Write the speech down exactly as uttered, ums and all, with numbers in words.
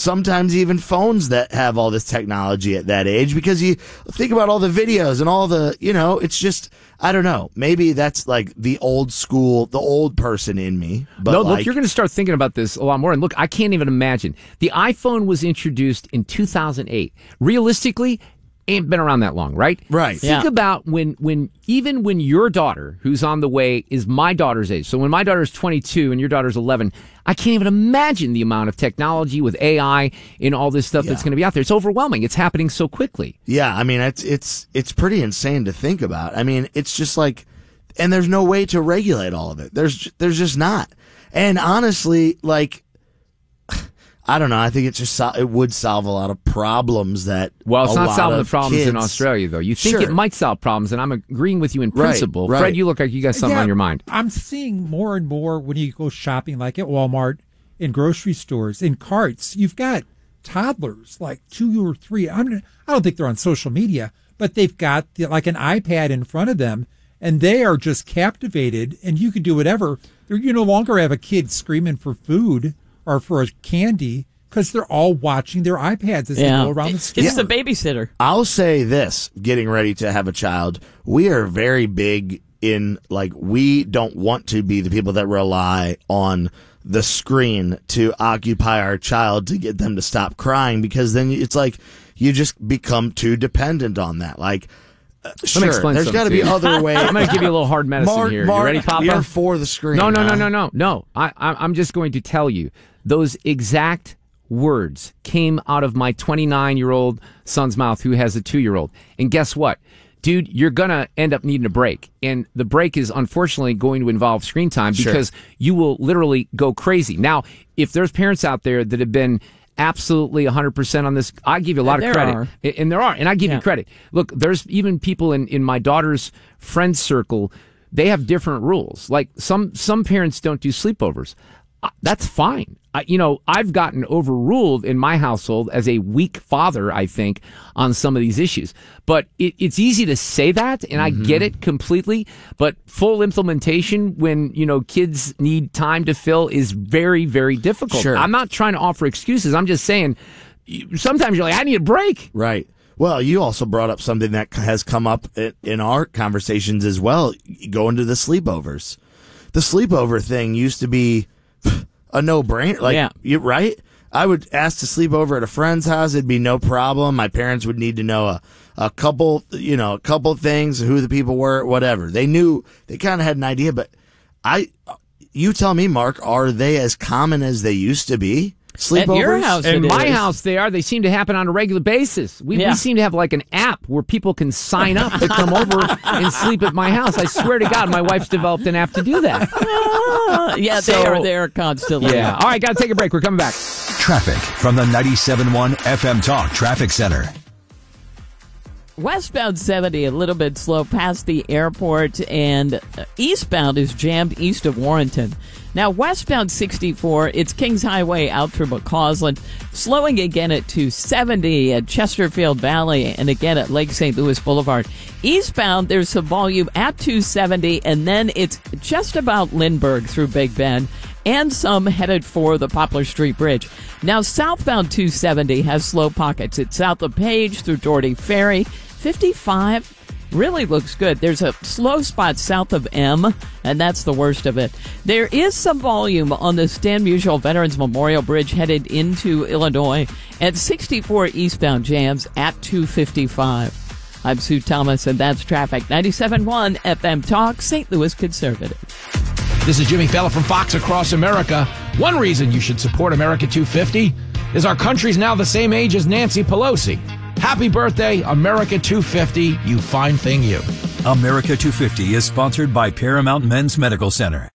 sometimes even phones that have all this technology at that age, because you think about all the videos and all the, you know, it's just, I don't know. Maybe that's like the old school, the old person in me. But no, like, look, you're going to start thinking about this a lot more. And look, I can't even imagine. The iPhone was introduced in two thousand eight. Realistically, ain't been around that long, right? Right. Think Yeah. about when, when, even when your daughter, who's on the way, is my daughter's age. So when my daughter's twenty-two and your daughter's eleven, I can't even imagine the amount of technology with A I and all this stuff Yeah. that's going to be out there. It's overwhelming. It's happening so quickly. Yeah, I mean, it's it's it's pretty insane to think about. I mean, it's just like, and there's no way to regulate all of it. There's there's just not. And honestly, like, I don't know. I think it just sol- it would solve a lot of problems that. Well, it's a not lot solving the of problems in kids- Australia, though. You think Sure. it might solve problems, and I'm agreeing with you in Right, principle. right. Fred, you look like you got something Yeah, on your mind. I'm seeing more and more when you go shopping, like at Walmart, in grocery stores, in carts. You've got toddlers, like two or three. I'm, I don't think they're on social media, but they've got the, like an iPad in front of them, and they are just captivated. And you can do whatever. They're, you no longer have a kid screaming for food or for a candy, because they're all watching their iPads as Yeah. they go around the It's store. the babysitter. I'll say this, getting ready to have a child, we are very big in, like, we don't want to be the people that rely on the screen to occupy our child to get them to stop crying, because then it's like you just become too dependent on that. Like, uh, Let sure, me explain there's something got to to be you. other ways. I'm going to give you a little hard medicine Mark, here. Mark, you ready, Papa? You're for the screen. No, no, huh? no, no, no, no. I, I, I'm just going to tell you those exact words came out of my twenty-nine-year-old son's mouth, who has a two-year-old. And guess what? Dude, you're going to end up needing a break. And the break is unfortunately going to involve screen time, Sure. because you will literally go crazy. Now, if there's parents out there that have been absolutely one hundred percent on this, I give you a lot There of credit. are. A- And there are. And I give Yeah. you credit. Look, there's even people in, in my daughter's friend circle, they have different rules. Like some, some parents don't do sleepovers. Uh, That's fine. I, you know, I've gotten overruled in my household as a weak father, I think, on some of these issues. But it, it's easy to say that, and I get it completely. But full implementation when, you know, kids need time to fill is very, very difficult. Sure. I'm not trying to offer excuses. I'm just saying you- sometimes you're like, I need a break. Right. Well, you also brought up something that has come up i- in our conversations as well, going to the sleepovers. The sleepover thing used to be a no-brainer. Like, Yeah. you right? I would ask to sleep over at a friend's house. It'd be no problem. My parents would need to know a, a couple, you know, a couple things, who the people were, whatever. They knew, they kind of had an idea, but I, you tell me, Mark, are they as common as they used to be? Sleepovers? At your house, In it my is. house, they are. They seem to happen on a regular basis. We, Yeah. we seem to have like an app where people can sign up to come over and sleep at my house. I swear to God, my wife's developed an app to do that. Uh, yeah, So- they are there constantly. Yeah. All right, got to take a break. We're coming back. Traffic from the ninety-seven point one F M Talk Traffic Center. Westbound seventy, a little bit slow past the airport, and eastbound is jammed east of Warrenton. Now, westbound sixty-four, it's Kings Highway out through McCausland, slowing again at two seventy at Chesterfield Valley, and again at Lake Saint Louis Boulevard. Eastbound, there's some volume at two seventy, and then it's just about Lindbergh through Big Bend, and some headed for the Poplar Street Bridge. Now, southbound two seventy has slow pockets. It's south of Page through Doherty Ferry. fifty-five really looks good. There's a slow spot south of M, and that's the worst of it. There is some volume on the Stan Musial Veterans Memorial Bridge headed into Illinois, and sixty-four eastbound jams at two fifty-five. I'm Sue Thomas, and that's traffic. ninety-seven point one F M Talk, Saint Louis Conservative. This is Jimmy Fallon from Fox Across America. One reason you should support America two fifty is our country's now the same age as Nancy Pelosi. Happy birthday, America two fifty, you fine thing you. America two fifty is sponsored by Paramount Men's Medical Center.